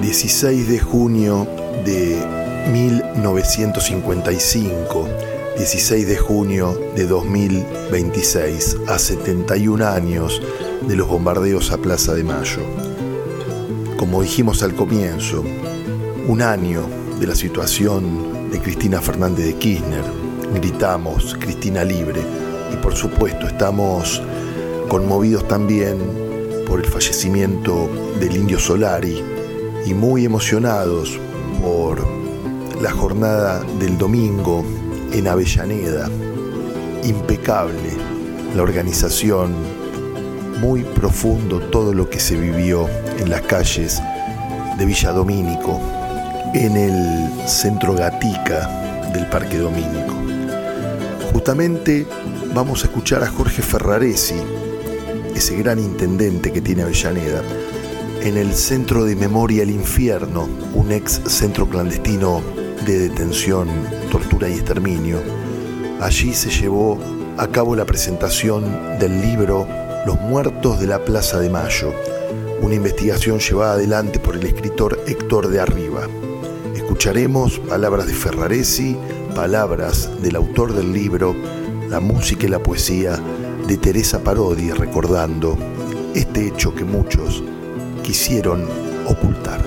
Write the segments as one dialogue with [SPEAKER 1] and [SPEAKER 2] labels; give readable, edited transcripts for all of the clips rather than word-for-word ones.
[SPEAKER 1] 16 de junio de 1955, 16 de junio de 2026, a 71 años de los bombardeos a Plaza de Mayo. Como dijimos al comienzo, un año de la situación de Cristina Fernández de Kirchner. Gritamos Cristina libre, y por supuesto estamos conmovidos también por el fallecimiento del Indio Solari y muy emocionados por la jornada del domingo en Avellaneda. Impecable la organización, muy profundo todo lo que se vivió en las calles de Villa Domínico, en el centro Gatica del Parque Domínico. Justamente vamos a escuchar a Jorge Ferraresi, ese gran intendente que tiene Avellaneda, en el Centro de Memoria El Infierno, un ex centro clandestino de detención, tortura y exterminio. Allí se llevó a cabo la presentación del libro Los Muertos de la Plaza de Mayo, una investigación llevada adelante por el escritor Héctor de Arriba. Escucharemos palabras de Ferraresi, palabras del autor del libro, la música y la poesía de Teresa Parodi, recordando este hecho que muchos quisieron ocultar.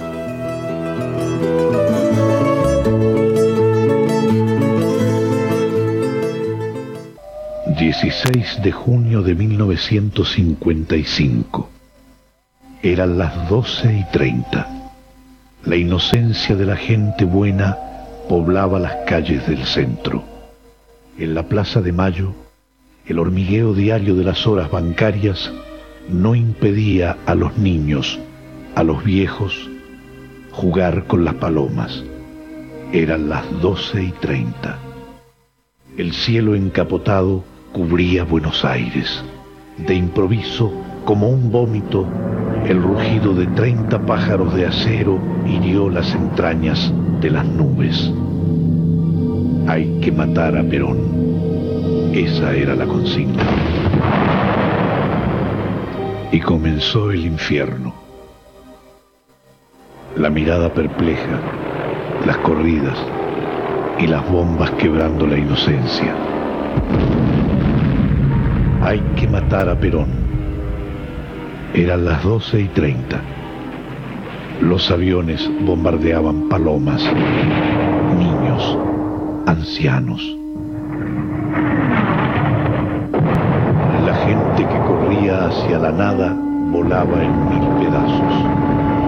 [SPEAKER 2] ...16 de junio de 1955... Eran las 12:30. La inocencia de la gente buena poblaba las calles del centro. En la Plaza de Mayo, el hormigueo diario de las horas bancarias no impedía a los niños, a los viejos, jugar con las palomas. Eran las 12:30. El cielo encapotado cubría Buenos Aires. De improviso, como un vómito, el rugido de 30 pájaros de acero hirió las entrañas de las nubes. Hay que matar a Perón. Esa era la consigna. Y comenzó el infierno. La mirada perpleja, las corridas y las bombas quebrando la inocencia. Hay que matar a Perón. Eran las 12:30. Los aviones bombardeaban palomas, niños, ancianos. La gente que corría hacia la nada volaba en 1000 pedazos.